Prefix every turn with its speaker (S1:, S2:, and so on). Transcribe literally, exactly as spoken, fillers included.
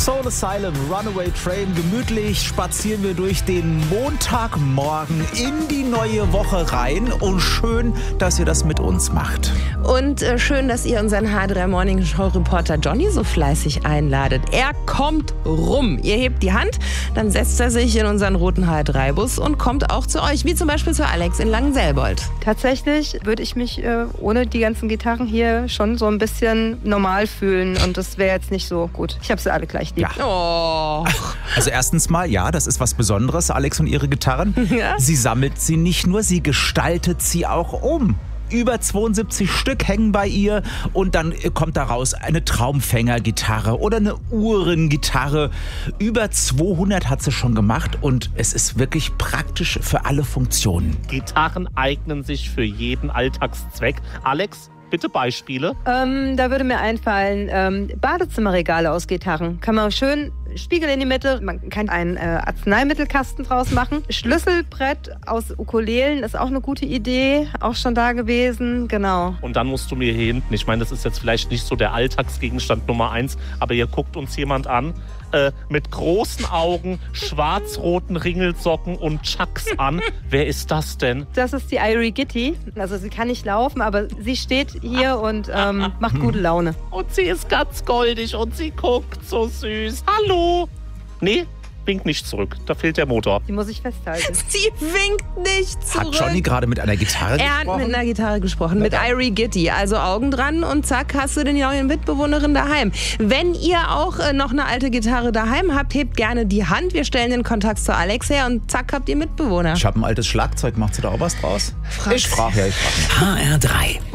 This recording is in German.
S1: Soul Asylum, Runaway Train. Gemütlich spazieren wir durch den Montagmorgen in die neue Woche rein. Und schön, dass ihr das mit uns macht.
S2: Und äh, schön, dass ihr unseren H drei Morning Show Reporter Johnny so fleißig einladet. Er kommt rum. Ihr hebt die Hand, dann setzt er sich in unseren roten H drei Bus und kommt auch zu euch, wie zum Beispiel zu Alex in Langenselbold.
S3: Tatsächlich würde ich mich äh, ohne die ganzen Gitarren hier schon so ein bisschen normal fühlen. Und das wäre jetzt nicht so gut. Ich habe sie alle gleich lieb.
S1: Ja.
S2: Oh.
S1: Also erstens mal, ja, das ist was Besonderes, Alex und ihre Gitarren.
S2: Ja.
S1: Sie sammelt sie nicht nur, sie gestaltet sie auch um. Über zweiundsiebzig Stück hängen bei ihr und dann kommt daraus eine Traumfänger-Gitarre oder eine Uhrengitarre. Über zweihundert hat sie schon gemacht und es ist wirklich praktisch für alle Funktionen.
S4: Gitarren eignen sich für jeden Alltagszweck. Alex, bitte Beispiele.
S3: Ähm, da würde mir einfallen, ähm, Badezimmerregale aus Gitarren. Kann man schön Spiegel in die Mitte, man kann einen äh, Arzneimittelkasten draus machen. Schlüsselbrett aus Ukulelen ist auch eine gute Idee, auch schon da gewesen, genau.
S4: Und dann musst du mir hier hinten, ich meine, das ist jetzt vielleicht nicht so der Alltagsgegenstand Nummer eins, aber hier guckt uns jemand an, äh, mit großen Augen, schwarz-roten Ringelsocken und Chucks an. Wer ist das denn?
S3: Das ist die Irie Gitti. Also sie kann nicht laufen, aber sie steht hier und ähm, macht gute Laune.
S4: Und sie ist ganz goldig und sie guckt so süß. Hallo? Nee, winkt nicht zurück. Da fehlt der Motor.
S3: Die muss ich festhalten.
S2: Sie winkt nicht zurück.
S1: Hat Johnny gerade mit einer Gitarre
S2: Er hat
S1: gesprochen?
S2: mit einer Gitarre gesprochen, mit Irie Gitti. Also Augen dran und zack, hast du die neue Mitbewohnerin daheim. Wenn ihr auch äh, noch eine alte Gitarre daheim habt, hebt gerne die Hand. Wir stellen den Kontakt zu Alex her und zack, habt ihr Mitbewohner.
S1: Ich habe ein altes Schlagzeug, macht sie da auch was draus?
S2: Frag's.
S1: Ich frage, ja, ich frage.
S5: H R drei